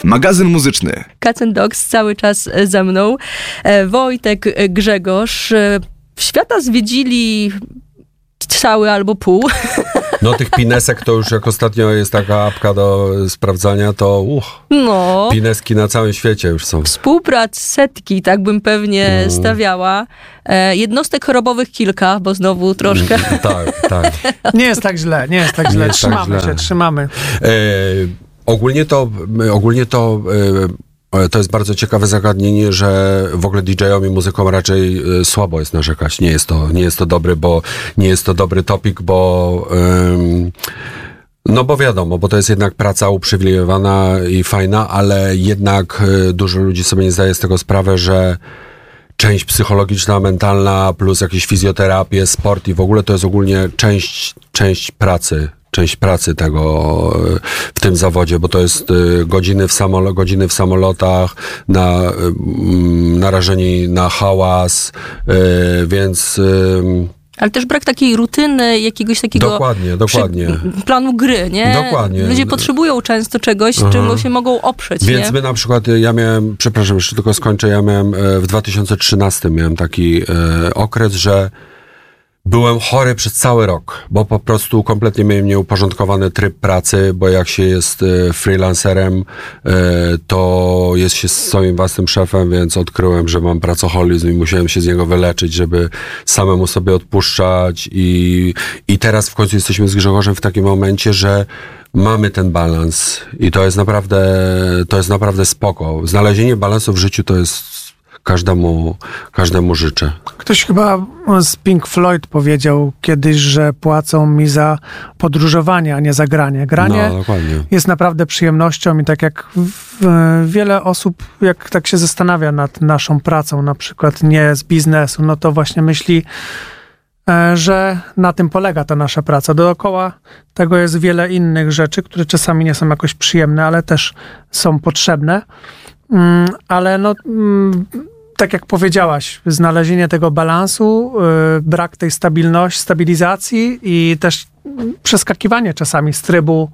Magazyn muzyczny. Cats and Dogs cały czas za mną. Wojtek, Grzegorz. Świata zwiedzili cały albo pół. No tych pinesek to już jak ostatnio jest taka apka do sprawdzania, to no. Pineski na całym świecie już są. Współprac setki, tak bym pewnie stawiała. Jednostek chorobowych kilka, bo znowu troszkę. Tak. Nie jest tak źle. Trzymamy. Ogólnie to to jest bardzo ciekawe zagadnienie, że w ogóle DJ-om i muzykom raczej słabo jest narzekać. Nie jest to dobry topik, bo bo wiadomo, bo to jest jednak praca uprzywilejowana i fajna, ale jednak dużo ludzi sobie nie zdaje z tego sprawę, że część psychologiczna, mentalna, plus jakieś fizjoterapię, sport i w ogóle to jest ogólnie część pracy tego w tym zawodzie, bo to jest godziny w samolotach, narażeni na hałas, więc... Ale też brak takiej rutyny, jakiegoś takiego... Dokładnie. Planu gry, nie? Dokładnie. Ludzie potrzebują często czegoś, czym się mogą oprzeć, Więc nie? my na przykład, przepraszam, jeszcze tylko skończę, w 2013 miałem taki okres, że byłem chory przez cały rok, bo po prostu kompletnie miałem nieuporządkowany tryb pracy, bo jak się jest freelancerem, to jest się swoim własnym szefem, więc odkryłem, że mam pracoholizm i musiałem się z niego wyleczyć, żeby samemu sobie odpuszczać i teraz w końcu jesteśmy z Grzegorzem w takim momencie, że mamy ten balans i to jest naprawdę spoko. Znalezienie balansu w życiu to jest każdemu życzę. Ktoś chyba z Pink Floyd powiedział kiedyś, że płacą mi za podróżowanie, a nie za granie. Granie jest naprawdę przyjemnością i tak jak wiele osób, jak tak się zastanawia nad naszą pracą, na przykład nie z biznesu, no to właśnie myśli, że na tym polega ta nasza praca. Dookoła tego jest wiele innych rzeczy, które czasami nie są jakoś przyjemne, ale też są potrzebne. Ale tak jak powiedziałaś, znalezienie tego balansu, brak tej stabilizacji i też przeskakiwanie czasami z trybu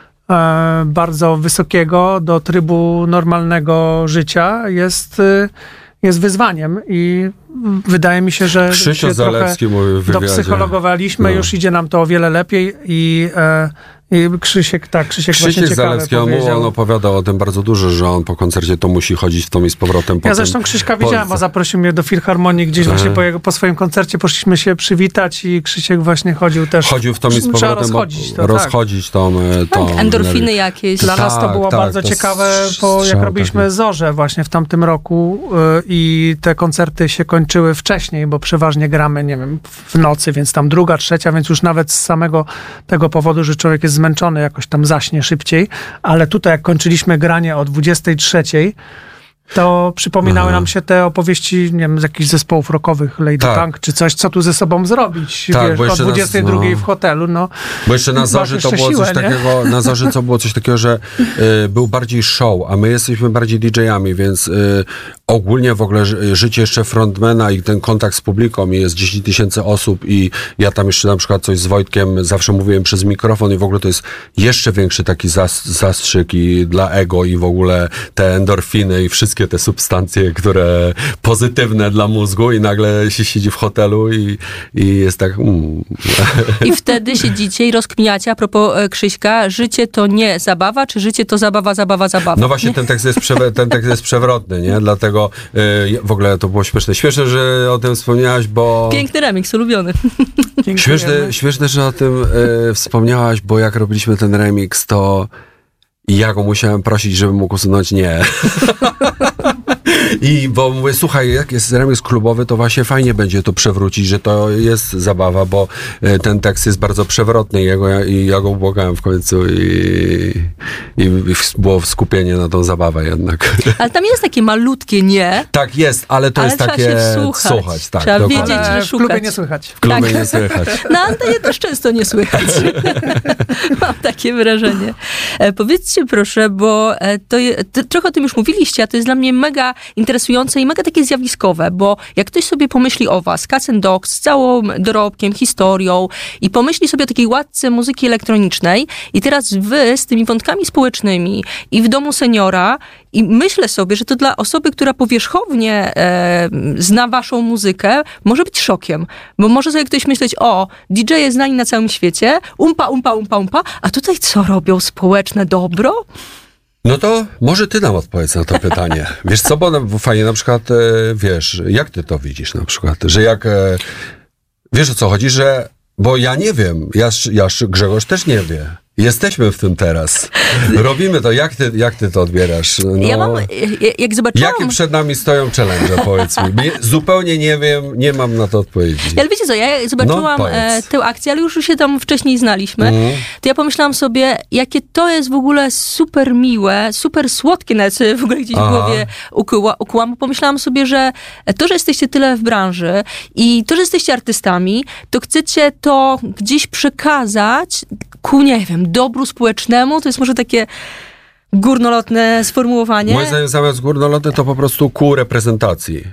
bardzo wysokiego do trybu normalnego życia jest wyzwaniem i wydaje mi się, że Krzysio Zalewski mówi w wywiadzie. Dopsychologowaliśmy, już idzie nam to o wiele lepiej i Krzysiek właśnie Zalewski, on opowiadał o tym bardzo dużo, że on po koncercie to musi chodzić w tom i z powrotem. Ja zresztą Krzyśka widziałem, bo zaprosił mnie do Filharmonii gdzieś właśnie po swoim koncercie, poszliśmy się przywitać i Krzysiek właśnie chodził w tom i z powrotem, rozchodzić tą endorfiny jakieś. Dla nas to było bardzo ciekawe, jak robiliśmy Zorze właśnie w tamtym roku i te koncerty się kończyły wcześniej, bo przeważnie gramy, nie wiem, w nocy, więc tam 2, 3, więc już nawet z samego tego powodu, że człowiek jest zmęczony, jakoś tam zaśnie szybciej, ale tutaj jak kończyliśmy granie o 23, to przypominały nam się te opowieści, nie wiem, z jakichś zespołów rockowych, Lady Punk, czy coś, co tu ze sobą zrobić, o 22 w hotelu, Bo jeszcze na Zorzy to było coś takiego, na Zorzy to było coś takiego, że był bardziej show, a my jesteśmy bardziej DJ-ami, więc ogólnie w ogóle życie jeszcze frontmana i ten kontakt z publiką jest 10 000 osób i ja tam jeszcze na przykład coś z Wojtkiem zawsze mówiłem przez mikrofon i w ogóle to jest jeszcze większy taki zastrzyk i dla ego i w ogóle te endorfiny i wszystkie te substancje, które pozytywne dla mózgu i nagle się siedzi w hotelu i jest tak... I wtedy siedzicie i rozkminiacie, a propos Krzyśka, życie to nie zabawa, czy życie to zabawa? No właśnie, ten tekst jest przewrotny, nie? Dlatego w ogóle to było śmieszne. Śmieszne, że o tym wspomniałaś, bo... Piękny remix, ulubiony. Śmieszne, że o tym wspomniałaś, bo jak robiliśmy ten remix, to ja go musiałem prosić, żeby mógł usunąć nie. I bo mówię, słuchaj, jak jest remix klubowy, to właśnie fajnie będzie to przewrócić, że to jest zabawa, bo ten tekst jest bardzo przewrotny i ja go ubłagałem w końcu i było skupienie na tą zabawę jednak. Ale tam jest takie malutkie nie. Tak jest, ale to jest takie słuchać. Tak, trzeba wiedzieć, że w klubie nie słychać. W klubie nie słychać. Na antenie też często nie słychać. Mam takie wrażenie. Powiedzcie proszę, bo trochę o tym już mówiliście, a to jest dla mnie mega mega interesujące i mega takie zjawiskowe, bo jak ktoś sobie pomyśli o was, Cats and Dogs, z całym dorobkiem, historią i pomyśli sobie o takiej łatce muzyki elektronicznej i teraz wy z tymi wątkami społecznymi i w domu seniora i myślę sobie, że to dla osoby, która powierzchownie zna waszą muzykę, może być szokiem, bo może sobie ktoś myśleć, o, DJ-e znani na całym świecie, umpa, a tutaj co robią? Społeczne dobro? No to może ty nam odpowiedz na to pytanie. Wiesz co, bo fajnie na przykład, wiesz, jak ty to widzisz na przykład, że jak, wiesz o co chodzi, że, bo ja nie wiem, Grzegorz też nie wie. Jesteśmy w tym teraz. Robimy to. Jak ty to odbierasz? No, ja mam, jak zobaczyłam... Jakie przed nami stoją challenge, powiedz mi. Zupełnie nie wiem, nie mam na to odpowiedzi. Ale wiecie co, ja zobaczyłam tę akcję, ale już się tam wcześniej znaliśmy, to ja pomyślałam sobie, jakie to jest w ogóle super miłe, super słodkie, nawet sobie w ogóle gdzieś w głowie ukułam, bo pomyślałam sobie, że to, że jesteście tyle w branży i to, że jesteście artystami, to chcecie to gdzieś przekazać ku, nie wiem, dobru społecznemu, to jest może takie górnolotne sformułowanie. Moim zdaniem zamiast górnolotne to po prostu ku reprezentacji.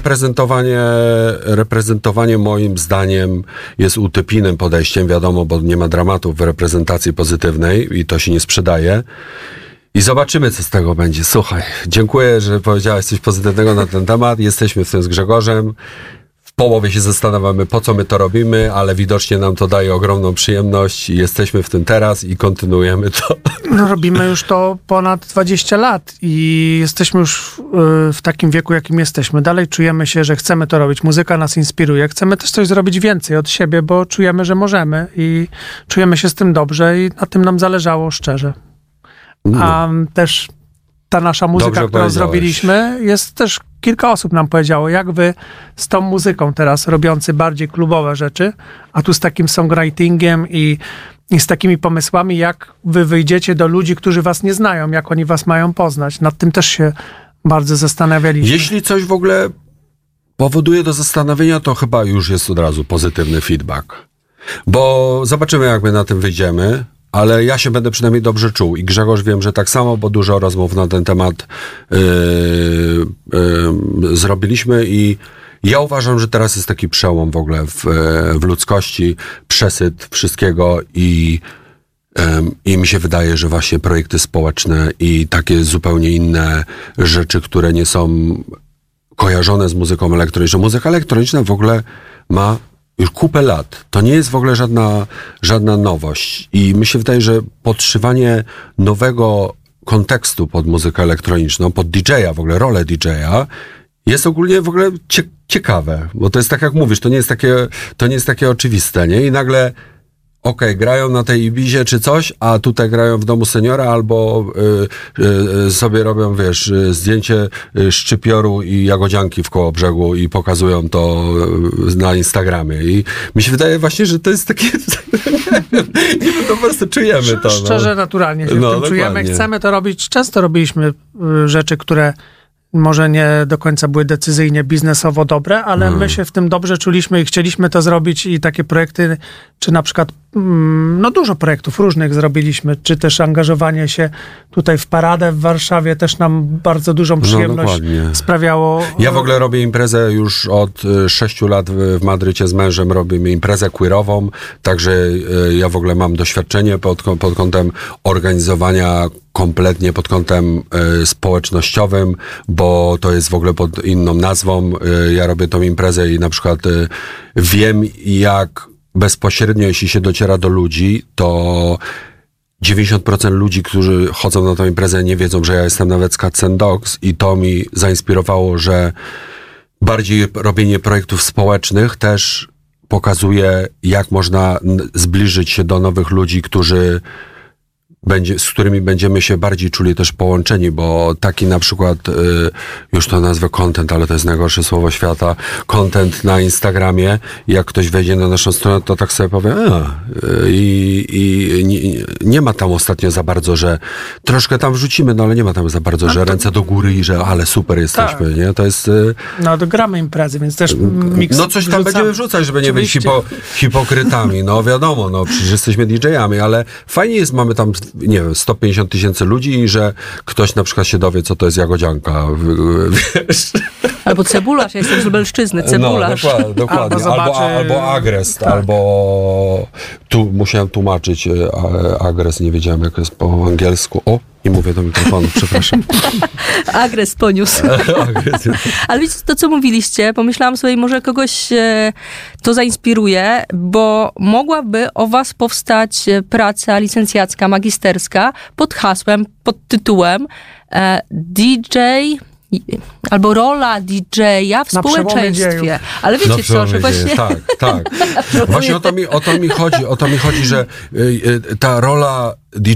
Reprezentowanie moim zdaniem jest utypijnym podejściem, wiadomo, bo nie ma dramatów w reprezentacji pozytywnej i to się nie sprzedaje. I zobaczymy, co z tego będzie. Słuchaj, dziękuję, że powiedziałeś coś pozytywnego na ten temat. Jesteśmy w tym z Grzegorzem. W połowie się zastanawiamy, po co my to robimy, ale widocznie nam to daje ogromną przyjemność. Jesteśmy w tym teraz i kontynuujemy to. No, robimy już to ponad 20 lat i jesteśmy już w takim wieku, jakim jesteśmy. Dalej czujemy się, że chcemy to robić. Muzyka nas inspiruje. Chcemy też coś zrobić więcej od siebie, bo czujemy, że możemy i czujemy się z tym dobrze i na tym nam zależało szczerze. A też ta nasza muzyka, którą zrobiliśmy, jest też kilka osób nam powiedziało, jak wy z tą muzyką teraz robiący bardziej klubowe rzeczy, a tu z takim songwritingiem i z takimi pomysłami, jak wy wyjdziecie do ludzi, którzy was nie znają, jak oni was mają poznać. Nad tym też się bardzo zastanawialiśmy. Jeśli coś w ogóle powoduje do zastanowienia, to chyba już jest od razu pozytywny feedback. Bo zobaczymy, jak my na tym wyjdziemy. Ale ja się będę przynajmniej dobrze czuł. I Grzegorz, wiem, że tak samo, bo dużo rozmów na ten temat zrobiliśmy i ja uważam, że teraz jest taki przełom w ogóle w ludzkości, przesyt wszystkiego i mi się wydaje, że właśnie projekty społeczne i takie zupełnie inne rzeczy, które nie są kojarzone z muzyką elektroniczną. Muzyka elektroniczna w ogóle ma już kupę lat. To nie jest w ogóle żadna nowość. I mi się wydaje, że podszywanie nowego kontekstu pod muzykę elektroniczną, pod DJ-a, w ogóle rolę DJ-a, jest ogólnie w ogóle ciekawe. Bo to jest tak, jak mówisz, to nie jest takie oczywiste, nie? I nagle grają na tej Ibizie czy coś, a tutaj grają w domu seniora albo sobie robią, wiesz, zdjęcie szczypioru i jagodzianki w Kołobrzegu i pokazują to na Instagramie. I mi się wydaje właśnie, że to jest takie, nie wiem, to po prostu czujemy to. Szczerze, naturalnie się w tym czujemy. Chcemy to robić. Często robiliśmy rzeczy, które może nie do końca były decyzyjnie biznesowo dobre, ale my się w tym dobrze czuliśmy i chcieliśmy to zrobić i takie projekty, czy na przykład dużo projektów różnych zrobiliśmy, czy też angażowanie się tutaj w paradę w Warszawie też nam bardzo dużą przyjemność sprawiało. Ja w ogóle robię imprezę już od 6 lat w Madrycie z mężem, robimy imprezę queerową, także ja w ogóle mam doświadczenie pod kątem organizowania kompletnie pod kątem społecznościowym, bo to jest w ogóle pod inną nazwą. Ja robię tą imprezę i na przykład wiem, jak bezpośrednio, jeśli się dociera do ludzi, to 90% ludzi, którzy chodzą na tę imprezę, nie wiedzą, że ja jestem nawet z Cats and Dogs i to mi zainspirowało, że bardziej robienie projektów społecznych też pokazuje, jak można zbliżyć się do nowych ludzi, z którymi będziemy się bardziej czuli też połączeni, bo taki na przykład, już to nazwę content, ale to jest najgorsze słowo świata, content na Instagramie, jak ktoś wejdzie na naszą stronę, to tak sobie powie, nie ma tam ostatnio za bardzo, że troszkę tam wrzucimy, no ale nie ma tam za bardzo, że ręce do góry i że ale super jesteśmy, tak. Nie? To jest... gramy imprezy, więc też coś tam będziemy wrzucać, żeby nie być hipokrytami, no wiadomo, przecież jesteśmy DJ-ami, ale fajnie jest, mamy tam nie wiem, 150 tysięcy ludzi i że ktoś na przykład się dowie, co to jest jagodzianka, wiesz. Albo cebularz, ja jestem z Lubelszczyzny, cebularz. No, dokładnie. Albo agrest, tak. Albo tu musiałem tłumaczyć agres, nie wiedziałem, jak jest po angielsku. O, nie mówię do mikrofonu, przepraszam. Agres poniósł. Ale wiecie, to co mówiliście, pomyślałam sobie, może kogoś to zainspiruje, bo mogłaby o was powstać praca licencjacka, magisterska pod hasłem, pod tytułem DJ... albo rola DJ-a w społeczeństwie. Ale wiecie co, że właśnie... Tak. Właśnie o to mi chodzi, że ta rola